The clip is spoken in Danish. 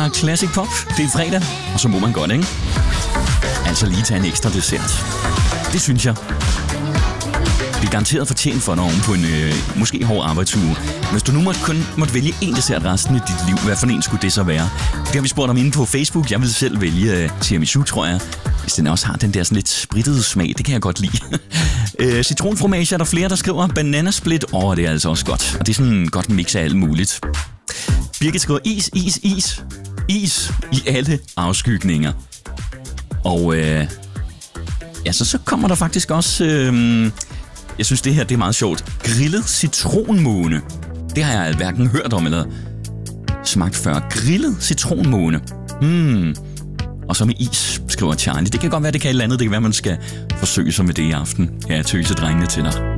bare classic pop. Det er fredag, og så må man godt, ikke? Altså lige tage en ekstra dessert. Det synes jeg. Det er garanteret fortjent for dig oven på en måske hård arbejdsuge. Hvis du nu kun måtte vælge en dessert resten af dit liv, hvad for en skulle det så være? Det har vi spurgt om inde på Facebook. Jeg vil selv vælge tiramisu, tror jeg. Hvis den også har den der sådan lidt sprittede smag, det kan jeg godt lide. Citronfromage er der flere, der skriver. Bananasplit, det er altså også godt. Og det er sådan en godt mix af alt muligt. Birgit skriver is. Is i alle afskygninger. Og så kommer der faktisk også... jeg synes, det her det er meget sjovt. Grillet citronmåne. Det har jeg hverken hørt om eller smagt før. Grillet citronmåne. Og så med is, skriver Charlie. Det kan godt være, det kan et eller andet. Det kan være, man skal forsøge sig med det i aften. Her er tøsedrengene til dig.